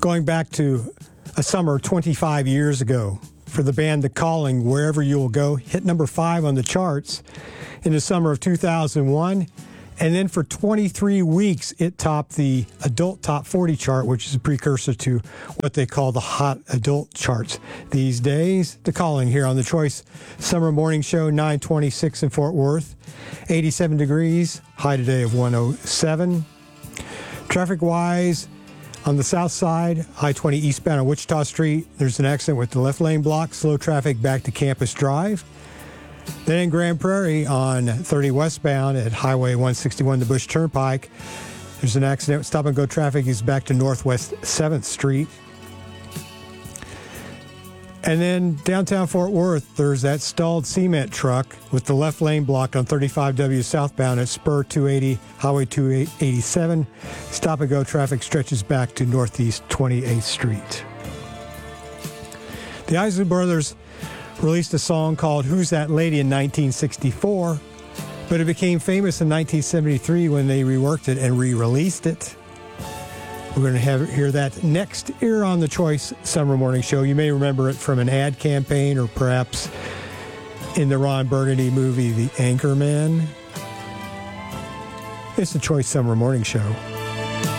Going back to a summer 25 years ago for the band The Calling, Wherever You Will Go, hit number 5 on the charts in the summer of 2001. And then for 23 weeks, it topped the adult top 40 chart, which is a precursor to what they call the hot adult charts these days. The Calling here on the Choice Summer Morning Show, 926 in Fort Worth, 87 degrees, high today of 107. Traffic-wise, on the south side, I-20 eastbound on Wichita Street, there's an accident with the left lane blocked, slow traffic back to Campus Drive. Then in Grand Prairie on 30 westbound at Highway 161, the Bush Turnpike, there's an accident. Stop and go traffic is back to Northwest 7th Street. And then downtown Fort Worth, there's that stalled cement truck with the left lane blocked on 35W southbound at Spur 280, Highway 287. Stop and go traffic stretches back to Northeast 28th Street. The Isley Brothers released a song called Who's That Lady in 1964, but it became famous in 1973 when they reworked it and re-released it. We're going to hear that next here on the Choice Summer Morning Show. You may remember it from an ad campaign or perhaps in the Ron Burgundy movie, The Anchorman. It's the Choice Summer Morning Show.